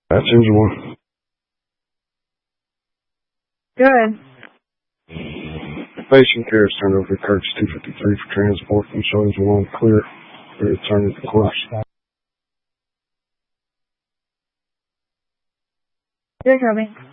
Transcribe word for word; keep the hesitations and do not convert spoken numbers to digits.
That's engine one. Good. Patient care is turned over to Curtis two fifty-three for transport and shows one clear. We're returning to course. Good, Toby.